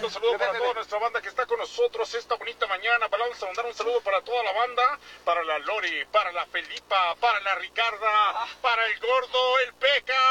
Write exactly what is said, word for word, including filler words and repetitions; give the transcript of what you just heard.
mandando saludos para toda nuestra banda que está con nosotros esta bonita mañana. Vamos a mandar un saludo para toda la banda, para la Lori, para la Felipa, para la Ricarda, para el Gordo, el Peca.